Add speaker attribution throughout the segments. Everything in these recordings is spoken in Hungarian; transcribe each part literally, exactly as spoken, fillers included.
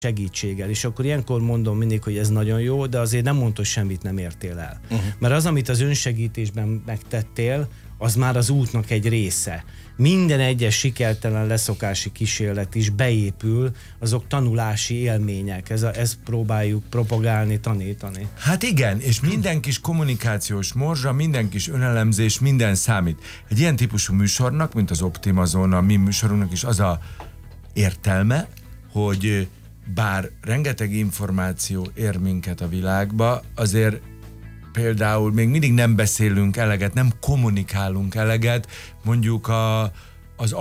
Speaker 1: segítséggel, és akkor ilyenkor mondom mindig, hogy ez nagyon jó, de azért nem mondod, hogy semmit nem értél el. Uh-huh. Mert az, amit az önsegítésben megtettél, az már az útnak egy része. Minden egyes sikertelen leszokási kísérlet is beépül, azok tanulási élmények, ez a, ezt próbáljuk propagálni, tanítani.
Speaker 2: Hát igen, és minden kis kommunikációs morzsa, minden kis önelemzés, minden számít. Egy ilyen típusú műsornak, mint az Optima Zone, a mi műsorunknak is az a értelme, hogy bár rengeteg információ ér minket a világba, azért például még mindig nem beszélünk eleget, nem kommunikálunk eleget, mondjuk a, az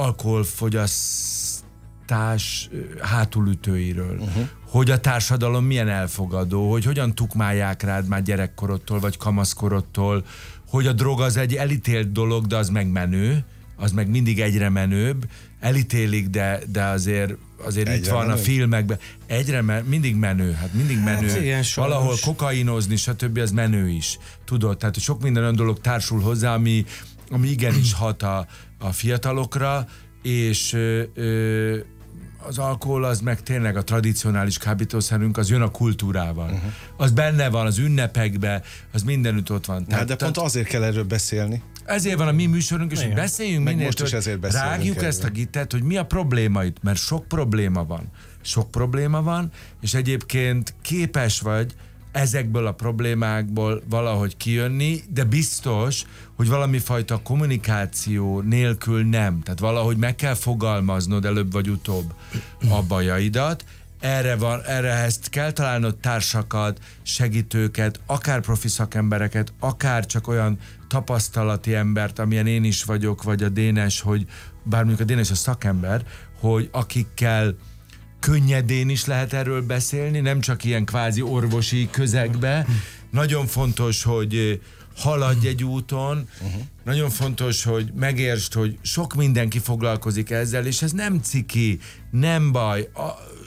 Speaker 2: alkoholfogyasztás hátulütőiről. Uh-huh. Hogy a társadalom milyen elfogadó, hogy hogyan tukmálják rád már gyerekkorodtól, vagy kamaszkorodtól, hogy a drog az egy elítélt dolog, de az meg menő, az meg mindig egyre menőbb, elítélik, de, de azért, azért itt van menő. A filmekben. Egyre men, mindig menő, hát mindig menő. Hát igen, valahol kokainozni, stb. Az menő is. Tudod, tehát sok minden olyan dolog társul hozzá, ami, ami igenis hat a, a fiatalokra, és ö, ö, az alkohol az meg tényleg a tradicionális kábítószerünk, az jön a kultúrával. Uh-huh. Az benne van az ünnepekben, az mindenütt ott van.
Speaker 3: Tehát, de pont azért kell erről beszélni.
Speaker 2: Ezért van a mi műsorunk, és hogy beszéljünk
Speaker 3: meg
Speaker 2: minél,
Speaker 3: most is ezért beszélünk.
Speaker 2: Rágjuk erről. Ezt a gitet, hogy mi a probléma itt, mert sok probléma van. Sok probléma van, és egyébként képes vagy ezekből a problémákból valahogy kijönni, de biztos, hogy valami fajta kommunikáció nélkül nem. Tehát valahogy meg kell fogalmaznod előbb vagy utóbb a bajaidat. Erre van, erre ezt kell találnod társakat, segítőket, akár profi szakembereket, akár csak olyan tapasztalati embert, amilyen én is vagyok, vagy a Dénes, hogy bár mondjuk a Dénes a szakember, hogy akikkel könnyedén is lehet erről beszélni, nem csak ilyen kvázi orvosi közegbe. Nagyon fontos, hogy haladj egy úton, uh-huh. Nagyon fontos, hogy megértsd, hogy sok mindenki foglalkozik ezzel, és ez nem ciki, nem baj. A,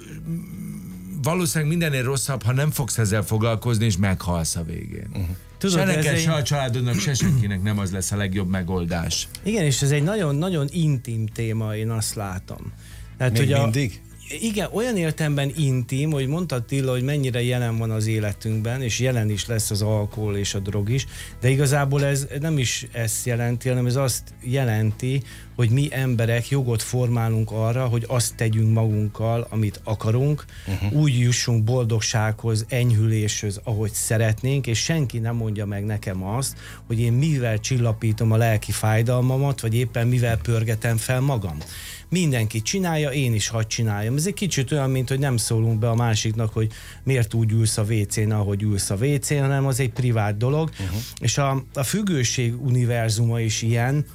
Speaker 2: valószínűleg mindennél rosszabb, ha nem fogsz ezzel foglalkozni, és meghalsz a végén. Uh-huh. Tudod, se neked, se a családodnak, se senkinek nem az lesz a legjobb megoldás.
Speaker 1: Igen, és ez egy nagyon-nagyon intim téma, én azt látom. Tehát,
Speaker 3: még
Speaker 1: hogy a,
Speaker 3: mindig?
Speaker 1: Igen, olyan értelemben intim, hogy mondtad Tilla, hogy mennyire jelen van az életünkben, és jelen is lesz az alkohol és a drog is, de igazából ez nem is ezt jelenti, hanem ez azt jelenti, hogy mi emberek jogot formálunk arra, hogy azt tegyünk magunkkal, amit akarunk, uh-huh. úgy jussunk boldogsághoz, enyhüléshez, ahogy szeretnénk, és senki nem mondja meg nekem azt, hogy én mivel csillapítom a lelki fájdalmamat, vagy éppen mivel pörgetem fel magam. Mindenki csinálja, én is hadd csináljam. Ez egy kicsit olyan, mint hogy nem szólunk be a másiknak, hogy miért úgy ülsz a vécén, ahogy ülsz a vécén, hanem az egy privát dolog. Uh-huh. És a, a függőség univerzuma is ilyen,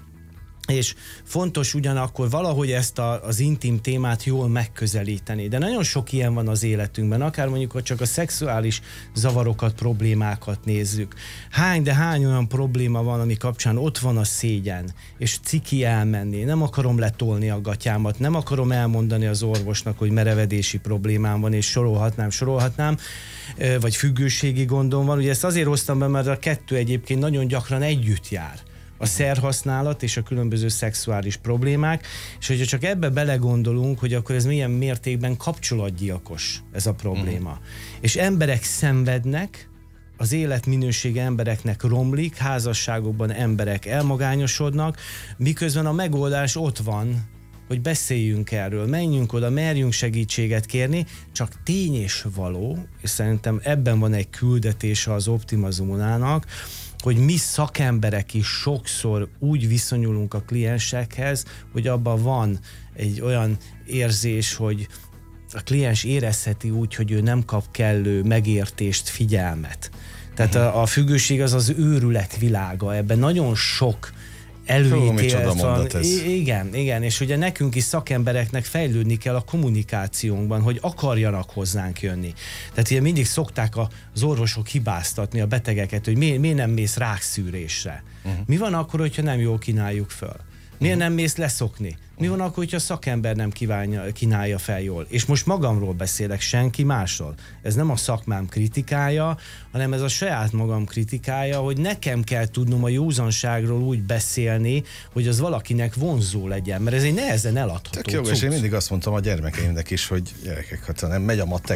Speaker 1: és fontos ugyanakkor valahogy ezt a, az intim témát jól megközelíteni. De nagyon sok ilyen van az életünkben, akár mondjuk, hogy csak a szexuális zavarokat, problémákat nézzük. Hány, de hány olyan probléma van, ami kapcsán ott van a szégyen, és ciki elmenni, nem akarom letolni a gatyámat, nem akarom elmondani az orvosnak, hogy merevedési problémám van, és sorolhatnám, sorolhatnám, vagy függőségi gondom van. Ugye ezt azért hoztam be, mert a kettő egyébként nagyon gyakran együtt jár. A szerhasználat és a különböző szexuális problémák, és hogyha csak ebbe belegondolunk, hogy akkor ez milyen mértékben kapcsolatgyilkos ez a probléma. Uh-huh. És emberek szenvednek, az életminősége embereknek romlik, házasságokban emberek elmagányosodnak, miközben a megoldás ott van, hogy beszéljünk erről, menjünk oda, merjünk segítséget kérni, csak tény és való, és szerintem ebben van egy küldetése az Optima Zónának, hogy mi szakemberek is sokszor úgy viszonyulunk a kliensekhez, hogy abban van egy olyan érzés, hogy a kliens érezheti úgy, hogy ő nem kap kellő megértést, figyelmet. Tehát a, a függőség az az őrület világa, ebben nagyon sok előítélet van. Igen, igen, és ugye nekünk is szakembereknek fejlődni kell a kommunikációnkban, hogy akarjanak hozzánk jönni. Tehát ugye mindig szokták az orvosok hibáztatni a betegeket, hogy miért mi nem mész rákszűrésre. Uh-huh. Mi van akkor, hogyha nem jól kínáljuk föl? Miért nem mész leszokni? Mi van akkor, hogyha a szakember nem kívánja, kínálja fel jól? És most magamról beszélek, senki másról. Ez nem a szakmám kritikája, hanem ez a saját magam kritikája, hogy nekem kell tudnom a józanságról úgy beszélni, hogy az valakinek vonzó legyen, mert ez egy nehezen eladható
Speaker 3: Tök jó, és
Speaker 1: cucc.
Speaker 3: én mindig azt mondtam a gyermekeimnek is, hogy gyerekek, hát nem megy a matek,